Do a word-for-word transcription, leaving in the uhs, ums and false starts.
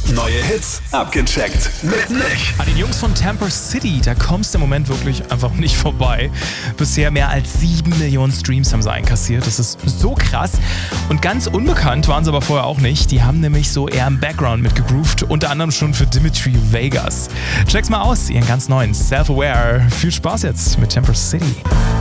Neue Hits abgecheckt mit Nick. An den Jungs von Temper City, da kommst du im Moment wirklich einfach nicht vorbei. Bisher mehr als sieben Millionen Streams haben sie einkassiert. Das ist so krass. Und ganz unbekannt waren sie aber vorher auch nicht. Die haben nämlich so eher im Background mitgegroovt, unter anderem schon für Dimitri Vegas. Check's mal aus, ihren ganz neuen Self-Aware. Viel Spaß jetzt mit Temper City.